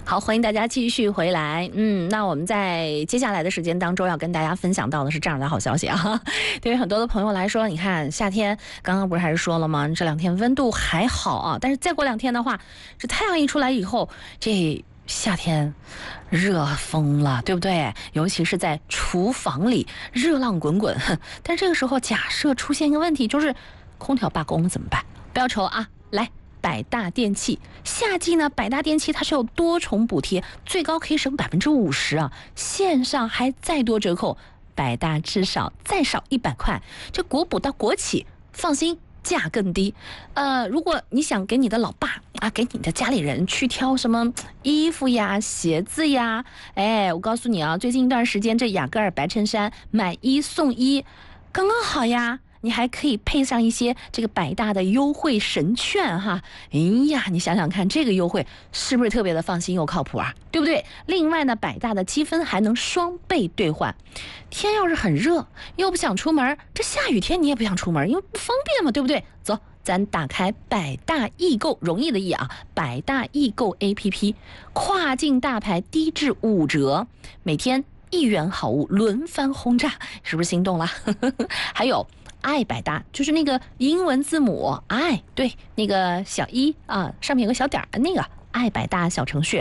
好，欢迎大家继续回来。那我们在接下来的时间当中要跟大家分享到的是这样的好消息啊。对于很多的朋友来说，你看夏天刚刚不是还是说了吗？这2天温度还好啊，但是再过2天的话，这太阳一出来以后，这夏天热疯了，对不对？尤其是在厨房里热浪滚滚。但这个时候假设出现一个问题，就是空调罢工怎么办？不要愁啊，来。百大电器夏季呢，百大电器它是有多重补贴，最高可以省50%啊，线上还再多折扣，百大至少再少100块，这国补到国企，放心。价更低，如果你想给你的老爸啊，给你的家里人去挑什么衣服呀、鞋子呀，我告诉你啊，最近一段时间这雅戈尔白衬衫买1送1，刚刚好呀。你还可以配上一些这个百大的优惠神券哈，哎呀，你想想看，这个优惠是不是特别的放心又靠谱啊？对不对？另外呢，百大的积分还能双倍兑换。天要是很热，又不想出门，这下雨天你也不想出门，因为不方便嘛，对不对？走，咱打开百大易购，容易的易啊，百大易购 APP， 跨境大牌低至5折，每天1元好物轮番轰炸，是不是心动了？还有。爱百大就是那个英文字母爱，对，那个小1啊，上面有个小点儿，那个爱百大小程序。